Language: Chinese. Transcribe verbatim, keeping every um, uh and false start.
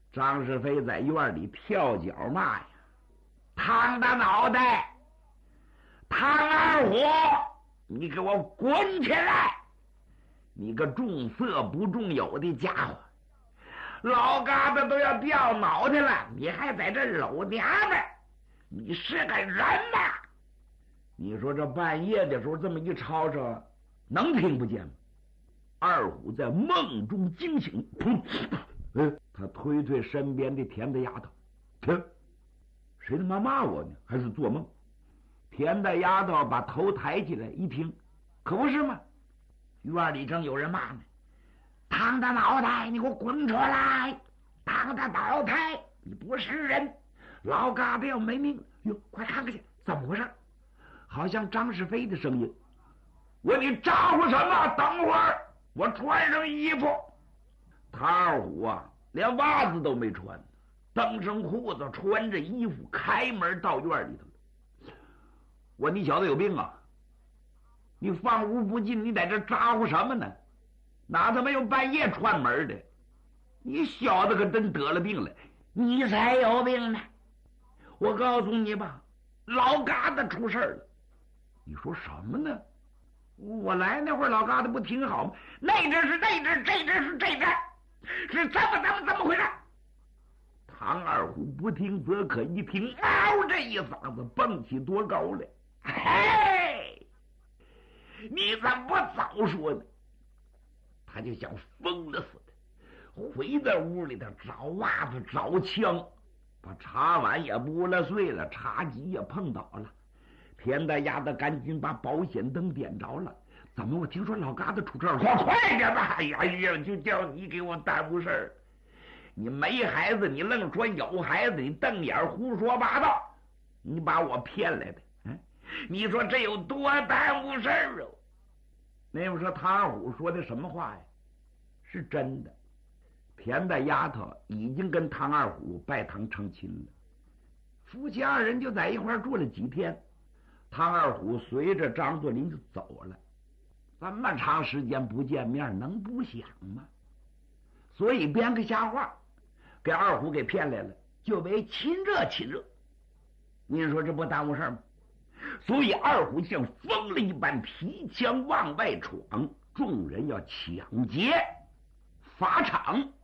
张世飞在院里跳脚骂呀：“唐大脑袋，唐二虎，你给我滚起来！你个重色不重友的家伙，老疙瘩都要掉脑袋了，你还在这搂娘们，你是个人吗？”你说这半夜的时候这么一吵吵，能听不见吗？二虎在梦中惊醒，噗，哎，他推推身边的田大丫头，听，谁他妈骂我呢？还是做梦？田大丫头把头抬起来一听，可不是吗？院里正有人骂呢：“唐大脑袋，你给我滚出来！唐大脑袋，你不是人！老疙瘩要没命了！哟，快看看去，怎么回事？”好像张世飞的声音。我说：“你咋呼什么？等会儿我穿上衣服。”唐二虎啊，连袜子都没穿，蹬上裤子，穿着衣服，开门到院里头了。我说：“你小子有病啊！你放屋不进，你在这咋呼什么呢？哪他妈有半夜串门的？你小子可真得了病了！你才有病呢！我告诉你吧，老疙瘩出事了。”你说什么呢？我来那会儿老疙瘩不挺好吗？那阵是那阵，这阵是这阵，是怎么怎么怎么回事？唐二虎不听则可，一听嗷这一嗓子蹦起多高来！嘿，你怎么不早说呢？他就像疯了似的，回到屋里头找袜子找枪，把茶碗也拨了碎了，茶几也碰倒了。田大丫头赶紧把保险灯点着了。怎么我听说老疙瘩出事了？快快点吧！哎呀，就叫你给我耽误事儿。你没孩子，你愣说有孩子，你瞪眼胡说八道，你把我骗来的。嗯，你说这有多耽误事儿哦？那我说唐二虎说的什么话呀？是真的。田大丫头已经跟唐二虎拜堂成亲了，夫妻二人就在一块儿住了几天。唐二虎随着张作霖就走了，这么长时间不见面，能不想吗？所以编个瞎话，给二虎给骗来了，就为亲热亲热。您说这不耽误事吗？所以二虎像疯了一般，提枪往外闯，众人要抢劫法场。